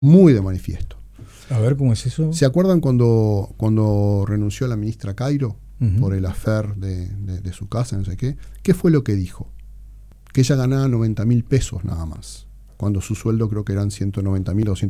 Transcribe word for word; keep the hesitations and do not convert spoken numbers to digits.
muy de manifiesto. A ver, ¿cómo es eso? ¿Se acuerdan cuando, cuando renunció la ministra Cairo Uh-huh. por el affair de, de, de su casa, no sé qué? ¿Qué fue lo que dijo? Que ella ganaba noventa mil pesos nada más, cuando su sueldo creo que eran ciento noventa mil o